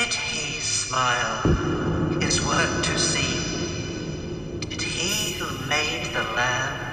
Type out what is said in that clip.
Did he smile? His work to see. Did he who made the land